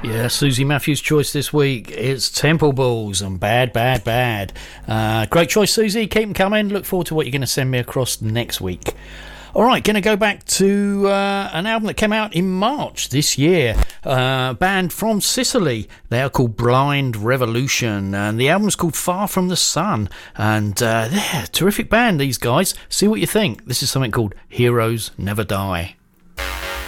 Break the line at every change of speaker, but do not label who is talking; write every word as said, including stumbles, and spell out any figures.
Yeah, Susie Matthews' choice this week. It's Temple Balls and Bad, Bad, Bad. Uh, great choice, Susie. Keep them coming. Look forward to what you're going to send me across next week. All right, going to go back to uh, an album that came out in March this year. Uh, a band from Sicily. They are called Blind Revolution, and the album's called Far From The Sun. And uh, they're a terrific band, these guys. See what you think. This is something called Heroes Never Die.